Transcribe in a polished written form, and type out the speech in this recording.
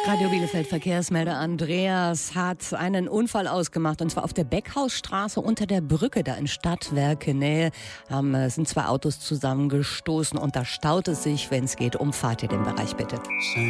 Radio Bielefeld Verkehrsmelder Andreas hat einen Unfall ausgemacht, und zwar auf der Beckhausstraße unter der Brücke, da in Stadtwerke-Nähe. Sind zwei Autos zusammengestoßen und da staut es sich. Wenn es geht, umfahrt ihr den Bereich bitte.